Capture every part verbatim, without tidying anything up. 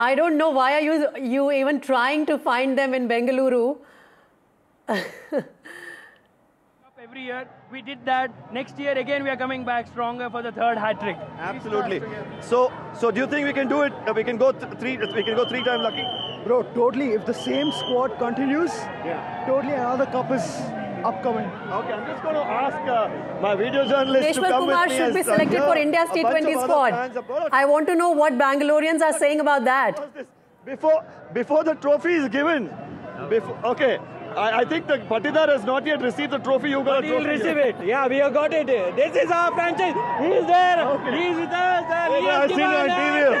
I don't know why are you, you even trying to find them in Bengaluru. Every year we did that. Next year again we are coming back stronger for the third hat trick. Absolutely. So, so do you think we can do it? Uh, we can go th three. We can go three times lucky. Bro, totally. If the same squad continues, yeah, totally another cup is upcoming. Okay, I'm just going to ask uh, my video journalist Deshmukh to come Kumar with me. should be as, selected uh, for India's T twenty squad. I want to know what Bangaloreans are saying about that. Before, before the trophy is given, before, okay. I, I think the Patidar has not yet received the trophy. You got a trophy. He'll receive it. Yeah, we have got it. This is our franchise. He is there. Okay. He is with us. And okay, he has I've seen you on T V.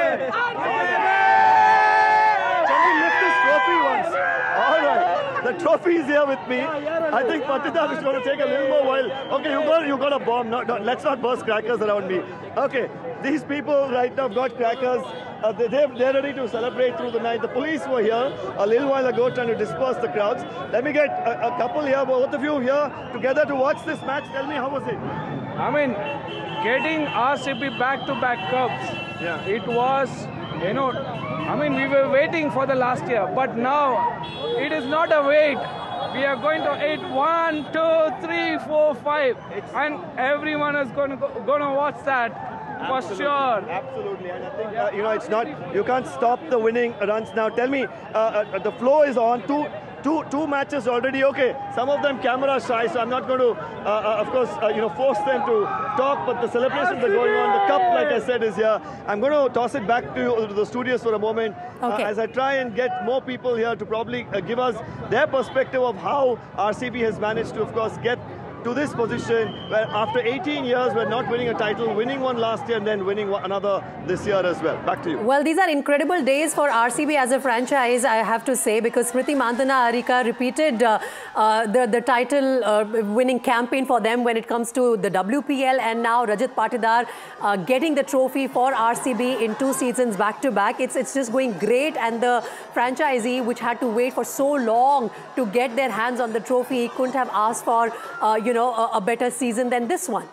Can we lift this trophy once? All right. The trophy is here with me. I think Patidar is going to take a little more while. Okay, you got you got a bomb. No, no, let's not burst crackers around me. Okay, these people right now have got crackers. Uh, they, they're ready to celebrate through the night. The police were here a little while ago trying to disperse the crowds. Let me get a, a couple here, both of you here together to watch this match. Tell me, how was it? I mean, getting R C B back-to-back cups, yeah. It was, you know, I mean, we were waiting for the last year, but now it is not a wait. We are going to eight, one, two, three, four, five, and everyone is going to go, going to watch that. For Absolutely, sure. Absolutely, and I think uh, you know it's not. You can't stop the winning runs now. Tell me, uh, uh, the flow is on. Two, two, two matches already. Okay, some of them camera shy, so I'm not going to, uh, uh, of course, uh, you know, force them to talk. But the celebrations are going on. The cup, like I said, is here. I'm going to toss it back to, you, to the studios for a moment, okay. uh, as I try and get more people here to probably uh, give us their perspective of how R C B has managed to, of course, get to this position where after eighteen years we're not winning a title, winning one last year and then winning one, another this year as well. Back to you. Well, these are incredible days for R C B as a franchise, I have to say, because Smriti Mandhana Arika repeated uh, uh, the, the title uh, winning campaign for them when it comes to the W P L, and now Rajat Patidar uh, getting the trophy for R C B in two seasons back to back. It's, it's just going great, and the franchisee, which had to wait for so long to get their hands on the trophy, couldn't have asked for uh, you know, a, a better season than this one.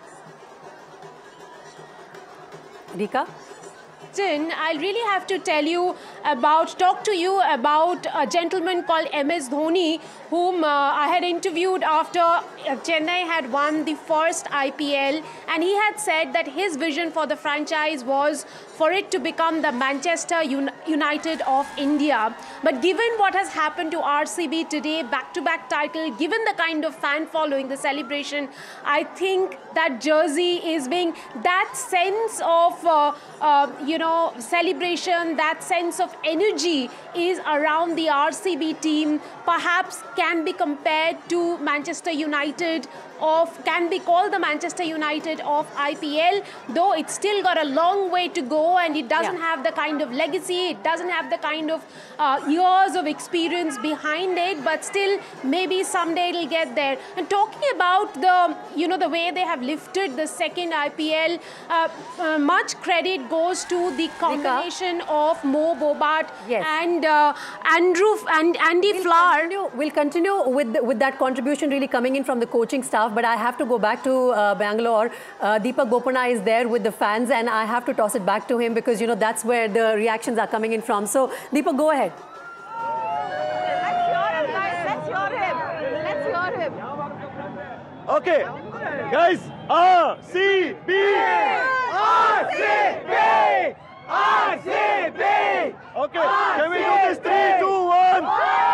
Rika? I'll really have to tell you about, talk to you about a gentleman called M S Dhoni, whom uh, I had interviewed after Chennai had won the first I P L, and he had said that his vision for the franchise was for it to become the Manchester United of India. But given what has happened to R C B today, back-to-back title, given the kind of fan following, the celebration, I think that jersey is being, that sense of, uh, uh, you know, celebration, that sense of energy is around the R C B team, perhaps can be compared to Manchester United of, can be called the Manchester United of I P L, though it's still got a long way to go and it doesn't yeah. have the kind of legacy, it doesn't have the kind of uh, years of experience behind it, but still maybe someday it'll get there. And talking about the, you know, the way they have lifted the second I P L, uh, uh, much credit goes to the combination Rika? of Mo Bobat yes. and uh, Andrew and Andy we'll Flower. Continue, we'll continue with, the, with that contribution really coming in from the coaching staff. But I have to go back to uh, Bangalore. Uh, Deepak Bopanna is there with the fans, and I have to toss it back to him because, you know, that's where the reactions are coming in from. So, Deepak, go ahead. Let's hear him, guys. Let's hear him. Let's hear him. Okay, guys, R C B! R C B! R C B! Okay, can we do this? Three, two, one.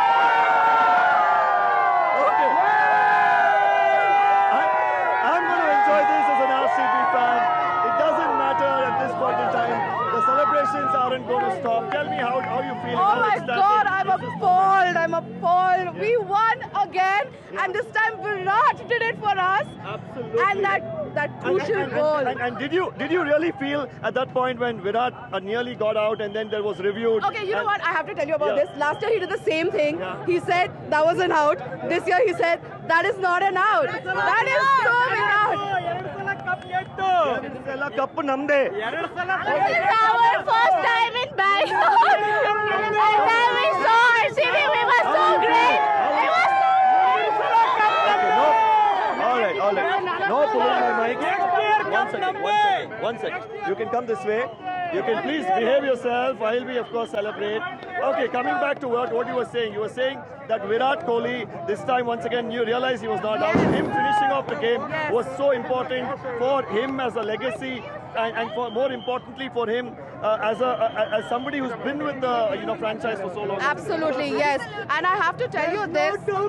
Aren't going to stop. Tell me how, how you feel. Oh my God, I'm appalled. I'm appalled. Yeah. We won again, yeah. and this time Virat did it for us. Absolutely. And that that crucial and, and, goal. And, and, and did you did you really feel at that point when Virat uh, nearly got out and then there was reviewed? Okay, you know what? I have to tell you about yeah. this. Last year he did the same thing. Yeah. He said that was an out. This year he said that is not an out. That's that is so an out. This is our first time in Bangalore, and then we saw R C B. We were so great. It was so okay, no. All right, all right. No pulling my mic. One second, one second, one second. You can come this way. You can please behave yourself while we, of course, celebrate. Okay, coming back to what, what you were saying. You were saying that Virat Kohli, this time, once again, you realize he was not out. Him finishing off the game was so important for him as a legacy, and, and for more importantly for him uh, as a uh, as somebody who's been with the you know franchise for so long. Absolutely, yes. And I have to tell you this. What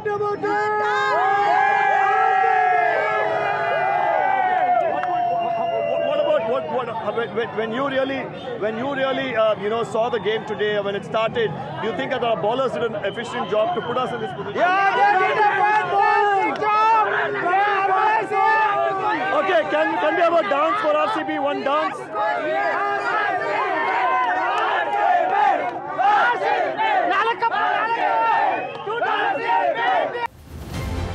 about what, what when, when you really when you really uh, you know saw the game today when it started? Do you think that our bowlers did an efficient job to put us in this position? Okay, can can we have a dance for R C B? One dance.